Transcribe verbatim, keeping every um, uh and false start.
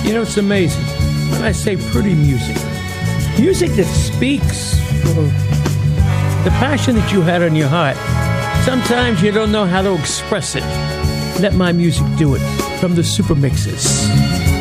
You know, it's amazing when I say pretty music. Music that speaks of the passion that you had on your heart. Sometimes you don't know how to express it. Let my music do it from the Super Mixes.